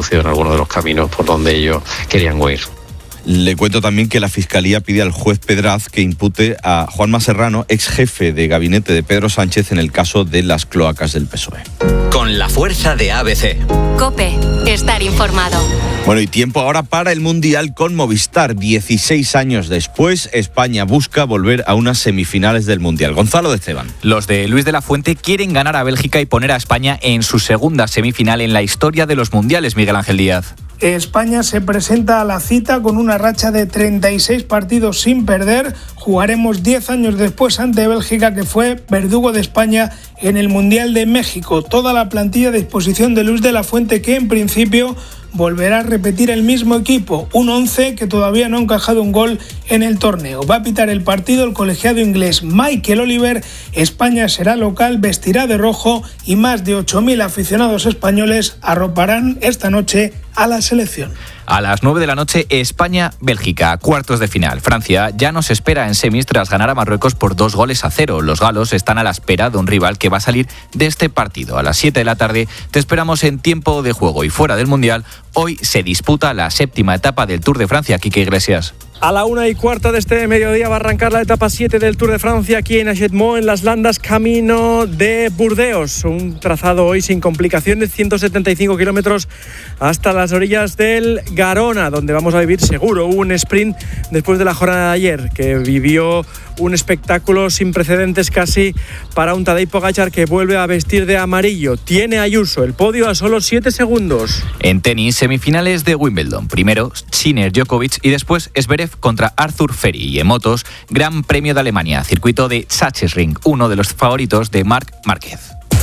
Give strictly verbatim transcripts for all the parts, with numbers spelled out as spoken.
conducido en alguno de los caminos por donde ellos querían huir. Le cuento también que la Fiscalía pide al juez Pedraz que impute a Juanma Serrano, ex jefe de gabinete de Pedro Sánchez, en el caso de las cloacas del P S O E. Con la fuerza de A B C. COPE, estar informado. Bueno, y tiempo ahora para el Mundial con Movistar. dieciséis años después, España busca volver a unas semifinales del Mundial. Gonzalo de Esteban. Los de Luis de la Fuente quieren ganar a Bélgica y poner a España en su segunda semifinal en la historia de los Mundiales, Miguel Ángel Díaz. España se presenta a la cita con una racha de treinta y seis partidos sin perder. Jugaremos diez años después ante Bélgica, que fue verdugo de España en el Mundial de México. Toda la plantilla a disposición de Luis de la Fuente, que en principio volverá a repetir el mismo equipo, un once que todavía no ha encajado un gol en el torneo. Va a pitar el partido el colegiado inglés Michael Oliver. España será local, vestirá de rojo y más de ocho mil aficionados españoles arroparán esta noche a la selección. A las nueve de la noche, España-Bélgica, cuartos de final. Francia ya nos espera en semis tras ganar a Marruecos por dos goles a cero. Los galos están a la espera de un rival que va a salir de este partido. A las siete de la tarde te esperamos en tiempo de juego y fuera del Mundial. Hoy se disputa la séptima etapa del Tour de Francia. Quique Iglesias. A la una y cuarto de este mediodía va a arrancar la etapa siete del Tour de Francia aquí en Ajetmont, en las Landas, camino de Burdeos. Un trazado hoy sin complicaciones, ciento setenta y cinco kilómetros hasta las orillas del Garona, donde vamos a vivir seguro un sprint después de la jornada de ayer, que vivió un espectáculo sin precedentes casi para un Tadej Pogačar que vuelve a vestir de amarillo. Tiene Ayuso el podio a solo siete segundos. En tenis, semifinales de Wimbledon. Primero Sinner, Djokovic y después Zverev contra Arthur Ferry. Y en motos, Gran Premio de Alemania, circuito de Sachsenring, uno de los favoritos de Marc Márquez.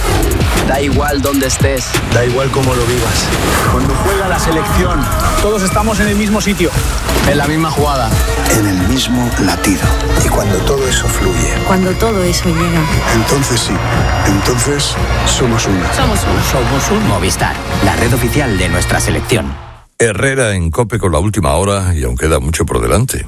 Da igual dónde estés, da igual cómo lo vivas. Cuando juega la selección, todos estamos en el mismo sitio, en la misma jugada, en el mismo latido. Y cuando todo eso fluye, cuando todo eso llega, entonces sí, entonces somos uno. Somos uno. Somos un Movistar, la red oficial de nuestra selección. Herrera en COPE con la última hora y aún queda mucho por delante.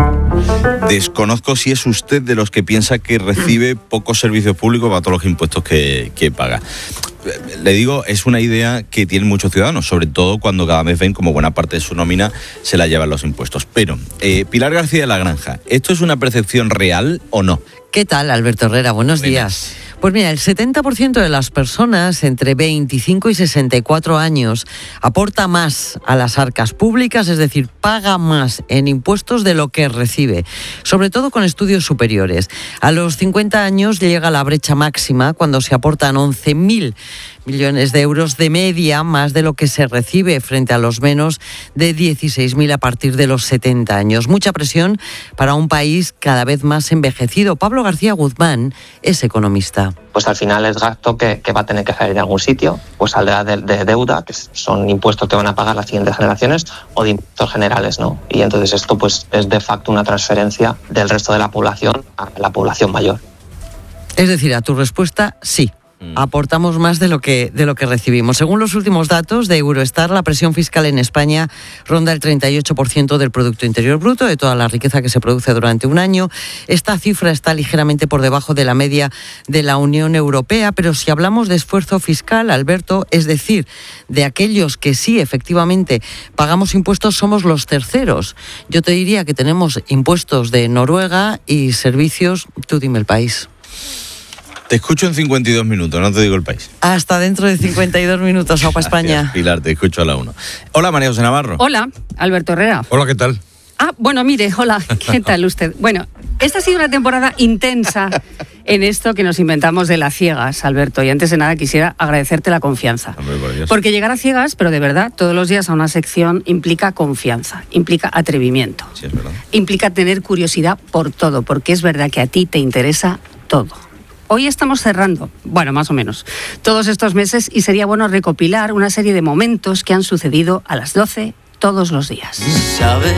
Desconozco si es usted de los que piensa que recibe pocos servicios públicos para todos los impuestos que, que paga. Le digo, es una idea que tienen muchos ciudadanos, sobre todo cuando cada mes ven como buena parte de su nómina se la llevan los impuestos. Pero, eh, Pilar García de la Granja, ¿esto es una percepción real o no? ¿Qué tal, Alberto Herrera? Buenos Buenas. días. Pues mira, el setenta por ciento de las personas entre veinticinco y sesenta y cuatro años aporta más a las arcas públicas, es decir, paga más en impuestos de lo que recibe, sobre todo con estudios superiores. A los cincuenta años llega la brecha máxima cuando se aportan once mil millones de euros de media, más de lo que se recibe frente a los menos de dieciséis mil a partir de los setenta años. Mucha presión para un país cada vez más envejecido. Pablo García Guzmán es economista. Pues al final es gasto que, que va a tener que salir de algún sitio, pues saldrá de, de deuda, que son impuestos que van a pagar las siguientes generaciones, o de impuestos generales, ¿no? Y entonces esto pues es de facto una transferencia del resto de la población a la población mayor. Es decir, a tu respuesta, sí. Aportamos más de lo que de lo que recibimos. Según los últimos datos de Eurostat, la presión fiscal en España ronda el treinta y ocho por ciento del Producto Interior Bruto, de toda la riqueza que se produce durante un año. Esta cifra está ligeramente por debajo de la media de la Unión Europea, pero si hablamos de esfuerzo fiscal, Alberto, es decir, de aquellos que sí efectivamente pagamos impuestos, somos los terceros. Yo te diría que tenemos impuestos de Noruega y servicios, tú dime el país. Te escucho en cincuenta y dos minutos, no te digo el país. Hasta dentro de cincuenta y dos minutos, Opa España. Gracias, Pilar, te escucho a la una. Hola, María José Navarro. Hola, Alberto Herrera. Hola, ¿qué tal? Ah, bueno, mire, hola, ¿qué tal usted? Bueno, esta ha sido una temporada intensa en esto que nos inventamos de las ciegas, Alberto. Y antes de nada quisiera agradecerte la confianza. Hombre, por Dios. Porque llegar a ciegas, pero de verdad, todos los días a una sección implica confianza, implica atrevimiento. Sí, es verdad. Implica tener curiosidad por todo, porque es verdad que a ti te interesa todo. Hoy estamos cerrando, bueno, más o menos, todos estos meses y sería bueno recopilar una serie de momentos que han sucedido a las doce todos los días.